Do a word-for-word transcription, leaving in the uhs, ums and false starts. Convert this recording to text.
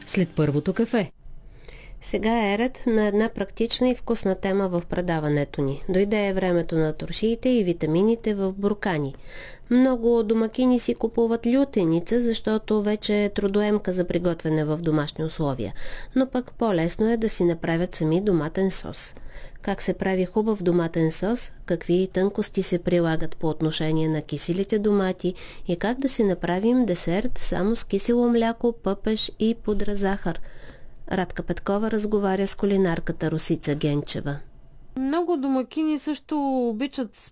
след първото кафе. Сега е ред на една практична и вкусна тема в предаването ни. Дойде е времето на туршиите и витамините в буркани. Много домакини си купуват лютеница, защото вече е трудоемка за приготвяне в домашни условия. Но пък по-лесно е да си направят сами доматен сос. Как се прави хубав доматен сос, какви тънкости се прилагат по отношение на киселите домати и как да си направим десерт само с кисело мляко, пъпеш и пудра захар. Радка Петкова разговаря с кулинарката Росица Генчева. Много домакини също обичат